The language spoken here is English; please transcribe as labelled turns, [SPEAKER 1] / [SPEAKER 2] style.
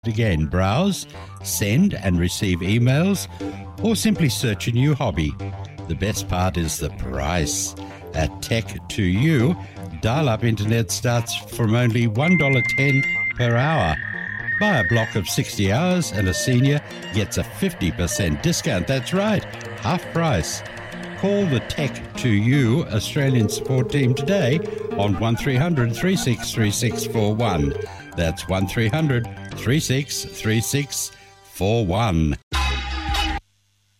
[SPEAKER 1] Again, browse, send and receive emails, or simply search a new hobby. The best part is the price. At Tech2U, dial-up internet starts from only $1.10 per hour. Buy a block of 60 hours and a senior gets a 50% discount. That's right, half price. Call the Tech2U Australian support team today on 1300 363641. That's 1300 363641.